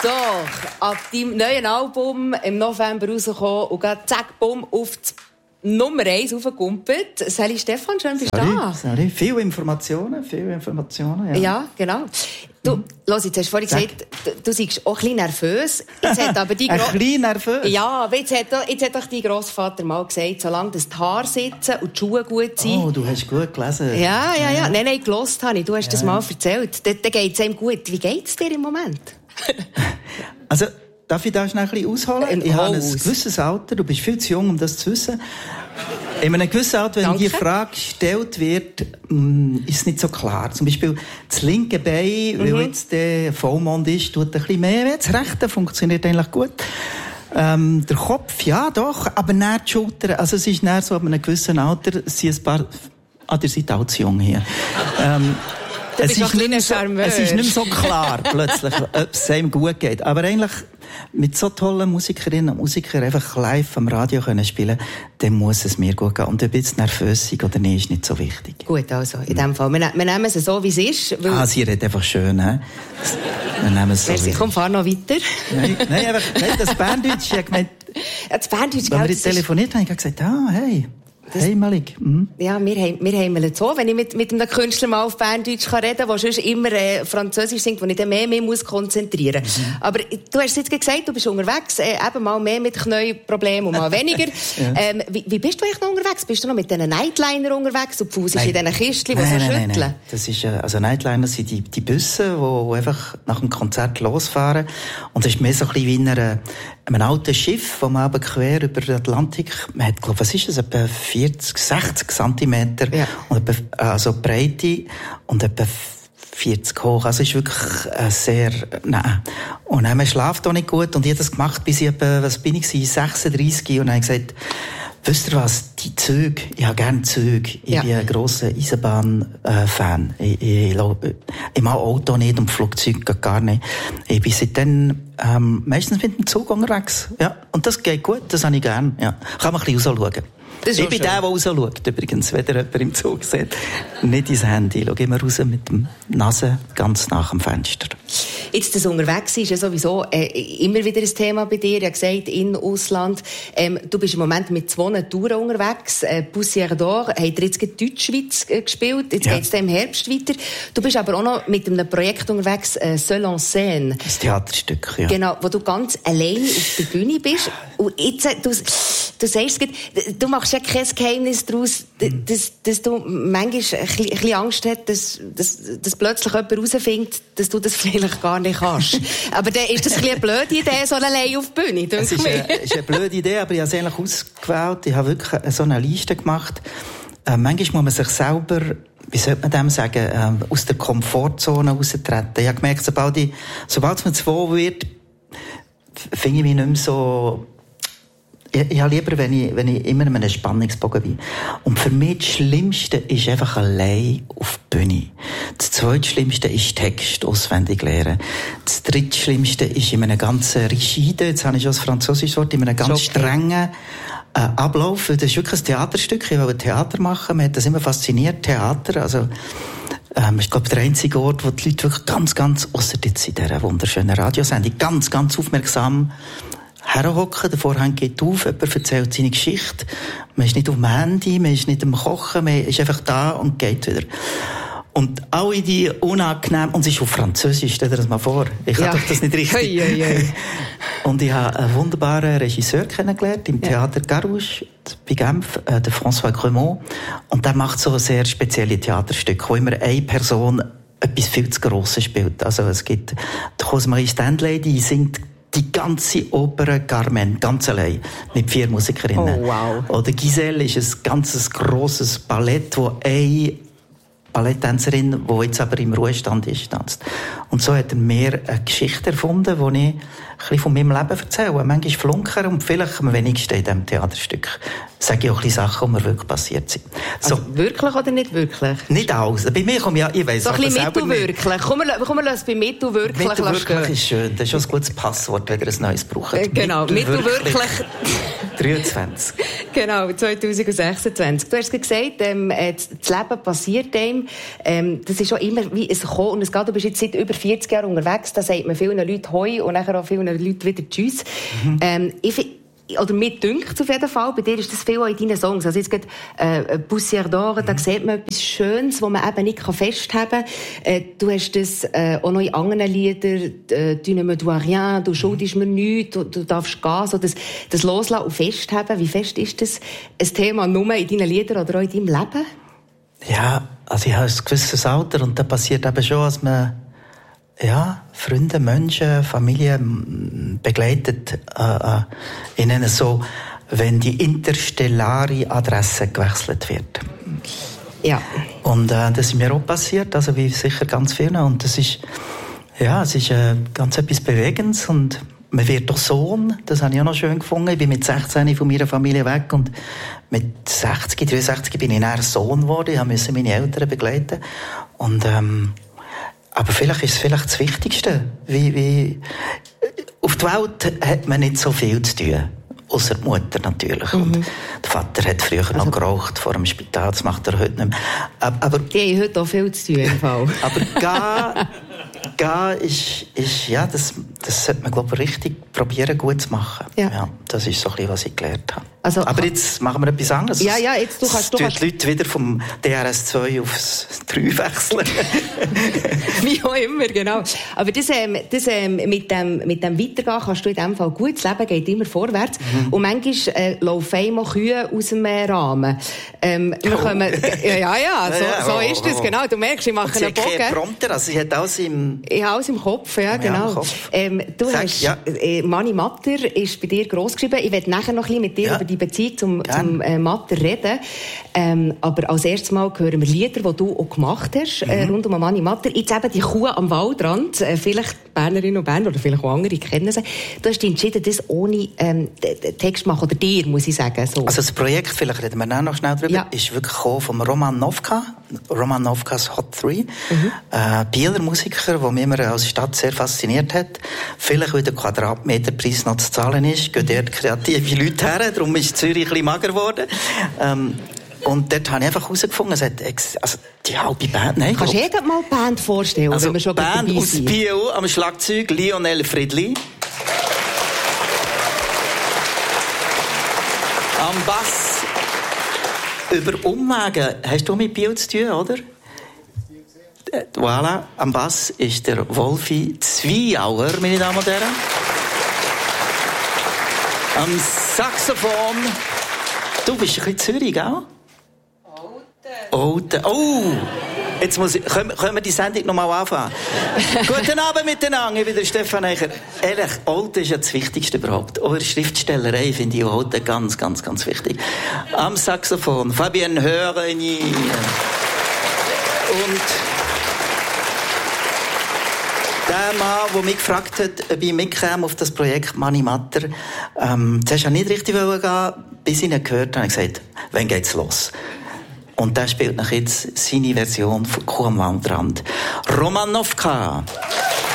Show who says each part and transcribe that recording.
Speaker 1: doch, ab deinem neuen Album im November rausgekommen und gerade zack, bumm, auf die Nummer 1 aufgekumpelt. Sally Stephan, schön bist du da.
Speaker 2: Sorry. Viele Informationen, ja.
Speaker 1: Ja, genau. Du, los, jetzt hast du vorhin gesagt, du seist auch ein bisschen nervös. Jetzt hat aber die
Speaker 2: ein bisschen nervös?
Speaker 1: Ja, aber jetzt hat doch dein Grossvater mal gesagt, solange das die Haare sitzen und die Schuhe gut sind.
Speaker 2: Oh, du hast gut gelesen.
Speaker 1: Ja. Nein, gehört habe ich. Du hast das mal erzählt. Dann geht es einem gut. Wie geht es dir im Moment?
Speaker 2: Also, darf ich da schnell ein bisschen ausholen? Ich habe ein gewisses Alter, du bist viel zu jung, um das zu wissen. In einem gewissen Alter, wenn die Frage gestellt wird, ist es nicht so klar. Zum Beispiel das linke Bein, weil jetzt der Vollmond ist, tut ein bisschen mehr weh. Das rechte funktioniert eigentlich gut. Der Kopf, ja doch, aber nicht die Schulter. Also es ist nicht so, ab einem gewissen Alter, sie ein paar... ihr seid auch zu jung hier. Es ist nicht mehr so klar, plötzlich, ob es einem gut geht. Aber eigentlich, mit so tollen Musikerinnen und Musikern einfach live am Radio können spielen, dann muss es mir gut gehen. Und ob jetzt nervös sein oder nicht, ist nicht so wichtig.
Speaker 1: Gut, also, in dem Fall. Wir nehmen es so, wie es ist.
Speaker 2: Sie redet einfach schön, he? Wir nehmen es so.
Speaker 1: Komm, fahr noch weiter.
Speaker 2: Nein, das Berndeutsch, ich habe gemeint,
Speaker 1: das Berndeutsch,
Speaker 2: wenn wir telefoniert haben, habe ich gesagt, hey. Hey Malik.
Speaker 1: Ja, wir haben es so, wenn ich mit einem Künstler mal auf Berndeutsch reden kann, der sonst immer Französisch singt, wo ich dann mehr muss konzentrieren muss. Aber du hast jetzt gesagt, du bist unterwegs, eben mal mehr mit Knieproblemen und mal weniger. Ja. Wie bist du eigentlich noch unterwegs? Bist du noch mit diesen Nightliner unterwegs und Fuß in diesen Kistchen, die so schütteln? Nein.
Speaker 2: Das ist, also Nightliner sind die Busse, die einfach nach dem Konzert losfahren. Und das ist mehr so ein bisschen wie in einem alten Schiff, das man aber quer über den Atlantik, man hat, glaube ich, was ist das, etwa 40, 60 Zentimeter, und etwa, also Breite und etwa 40 hoch. Also ist wirklich sehr, nein. Und man schläft auch nicht gut und ich habe das gemacht bis ich etwa, 36, und dann habe ich gesagt, wisst ihr was, die Züge, ich habe gerne Züge. Ich bin ein grosser Eisenbahn-Fan. Ich mag Auto nicht und Flugzeug gar nicht. Ich bin seitdem meistens mit dem Zug unterwegs. Ja, und das geht gut, das habe ich gerne. Ja. Kann man ein bisschen rausschauen. Ich bin der rausschaut, übrigens, wenn ihr jemand im Zug seht. Nicht ins Handy. Schau immer raus mit der Nase ganz nach dem Fenster.
Speaker 1: Jetzt das Unterwegs ist ja sowieso immer wieder ein Thema bei dir. Ich habe gesagt, in Ausland. Du bist im Moment mit 2 Touren unterwegs. Poussière d'Or hat jetzt Deutschschweiz gespielt. Jetzt geht es im Herbst weiter. Du bist aber auch noch mit einem Projekt unterwegs, Seul en Scène.
Speaker 2: Das Theaterstück, ja.
Speaker 1: Genau, wo du ganz allein auf der Bühne bist. Und jetzt, du sagst, du machst ja kein Geheimnis daraus, dass du manchmal ein bisschen Angst hast, dass plötzlich jemand herausfindet, dass du das vielleicht gar nicht kannst. Aber dann ist das ein bisschen eine blöde Idee, so allein auf die Bühne.
Speaker 2: Es ist eine blöde Idee, aber ich habe es eigentlich ausgewählt. Ich habe wirklich so eine Liste gemacht. Manchmal muss man sich selber, wie sollte man dem sagen, aus der Komfortzone raustreten. Ich habe gemerkt, sobald es mir zu wohl wird, finde ich mich nicht mehr so... Ich habe lieber, wenn ich immer in einem Spannungsbogen bin. Und für mich das Schlimmste ist einfach allein auf die Bühne. Das Zweitschlimmste ist Text auswendig lernen. Das Drittschlimmste ist in einem ganz rigiden, jetzt habe ich schon das französische Wort, in einem ganz strengen Ablauf. Das ist wirklich ein Theaterstück. Ich wollte Theater machen. Mir hat das immer fasziniert, Theater. Also, ich glaube, der einzige Ort, wo die Leute wirklich ganz, ganz, ausser jetzt in dieser wunderschönen Radiosendung, ganz, ganz aufmerksam herhocken, der Vorhang geht auf, jemand erzählt seine Geschichte. Man ist nicht auf dem Handy, man ist nicht am Kochen, man ist einfach da und geht wieder. Und alle die unangenehm, und es ist auf Französisch, stell dir das mal vor. Ich kann doch das nicht richtig. Und ich habe einen wunderbaren Regisseur kennengelernt, im Theater Garouche, bei Genf, der François Cremont. Und der macht so sehr spezielle Theaterstücke, wo immer eine Person etwas viel zu Grosses spielt. Also es gibt die Rosemarie Stanley, die singt die ganze Oper Carmen, ganz allein, mit 4 Musikerinnen.
Speaker 1: Oh, wow.
Speaker 2: Oder Giselle ist ein ganzes grosses Ballett, wo eine Balletttänzerin, die jetzt aber im Ruhestand ist, tanzt. Und so hat er mir eine Geschichte erfunden, die ich ein bisschen von meinem Leben erzähle. Manchmal Flunker und vielleicht am wenigsten in diesem Theaterstück. Sage ich auch ein bisschen Sachen, die mir wirklich passiert sind. So.
Speaker 1: Also wirklich oder nicht wirklich?
Speaker 2: Nicht alles. Bei mir kommt ich weiss,
Speaker 1: so ein bisschen mittelwirklich. Komm, wir lassen bei mittelwirklich.
Speaker 2: Mittelwirklich ist schön. Das ist schon ein gutes Passwort, wenn ihr ein neues braucht.
Speaker 1: Genau, mittelwirklich.
Speaker 2: 23.
Speaker 1: Genau, 2026. Du hast gesagt, das Leben passiert einem. Das ist auch immer wie es kommt und es geht. Du bist jetzt seit über 40 Jahren unterwegs. Da sagt man vielen Leuten Hoi und nachher auch vielen Leuten wieder Tschüss. Oder mir dünkt auf jeden Fall, bei dir ist das viel auch in deinen Songs. Also jetzt geht Poussière d'Or, da sieht man etwas Schönes, das man eben nicht festhalten kann. Du hast das auch noch in anderen Liedern, «Tu ne me dois rien», «Du schuldest mir nichts», «Du darfst gehen», so das Loslassen und Festhalten. Wie fest ist das ein Thema nur in deinen Liedern oder auch in deinem Leben?
Speaker 2: Ja, also ich habe ein gewisses Alter und da passiert eben schon, dass man Freunde, Menschen, Familie begleitet ihnen so, wenn die interstellare Adresse gewechselt wird.
Speaker 1: Ja.
Speaker 2: Und das ist mir auch passiert, also wie sicher ganz vielen. Und das ist, es ist ganz etwas Bewegendes und man wird doch Sohn, das habe ich auch noch schön gefunden. Ich bin mit 16 von meiner Familie weg und mit 63 bin ich dann Sohn geworden. Ich musste meine Eltern begleiten. Und aber vielleicht ist es das Wichtigste. Auf der Welt hat man nicht so viel zu tun. Ausser die Mutter natürlich. Und der Vater hat früher noch geraucht vor dem Spital. Das macht er heute nicht mehr. Aber
Speaker 1: die haben heute auch viel zu tun.
Speaker 2: Aber gehen ist das sollte man, glaube ich, richtig probieren, gut zu machen. Ja, das ist so ein bisschen, was ich gelernt habe. Also, aber jetzt machen wir etwas anderes.
Speaker 1: Ja, jetzt du kannst
Speaker 2: die Leute wieder vom DRS2 aufs 3 wechseln.
Speaker 1: Wie auch immer, genau. Aber das mit dem Weitergehen kannst du in dem Fall gut. Das Leben geht immer vorwärts. Und manchmal laufen einmal Kühe aus dem Rahmen. So ist das, genau. Du merkst, ich mache einen Bogen.
Speaker 2: Prompter, also sie hat alles
Speaker 1: ich habe alles im Kopf, ja, genau. Du hast, Mani Matter ist bei dir gross geschrieben. Ich werde nachher noch ein bisschen mit dir über die Beziehung zum Matter reden. Aber als erstes Mal hören wir Lieder, die du auch gemacht hast, rund um Mani Matter. Jetzt eben die Kuh am Waldrand. Vielleicht Bernerinnen und Berner oder vielleicht auch andere kennen sie. Du hast dich entschieden, das ohne Text machen, oder dir, muss ich sagen. So.
Speaker 2: Also das Projekt, vielleicht reden wir noch schnell drüber, ist wirklich vom Roman Novka. Roman Novkas Hot 3. Bieler Musiker, der mich immer als Stadt sehr fasziniert hat. Vielleicht, weil der Quadratmeterpreis noch zu zahlen ist, gehen dort kreative Leute her. Darum ist Zürich ein bisschen mager geworden. Und dort habe ich einfach herausgefunden, also die halbe Band... Nein,
Speaker 1: kannst du dir mal die Band vorstellen,
Speaker 2: also
Speaker 1: wenn wir schon
Speaker 2: Band
Speaker 1: dabei
Speaker 2: aus
Speaker 1: sind?
Speaker 2: Bio am Schlagzeug, Lionel Friedli. Am Bass über Umwege. Hast du mit Bio zu tun, oder? Voilà. Am Bass ist der Wolfi Zwiauer, meine Damen und Herren. Am Saxophon. Du bist ein bisschen Zürich, gell? Olten. Oh! Jetzt können wir die Sendung noch mal anfangen. Guten Abend miteinander, ich bin der Stefan Eicher. Ehrlich, Olten ist ja das Wichtigste überhaupt. Eure Schriftstellerei finde ich Olten ganz, ganz, ganz wichtig. Am Saxophon Fabienne Höreni. Und der Mann, der mich gefragt hat, ob ich mitkäme auf das Projekt Mani Matter, zuerst nicht richtig gehen, bis ich ihn gehört habe, gesagt, wann geht's los? Und der spielt noch jetzt seine Version von Kuh am Waldrand. Roman Novka.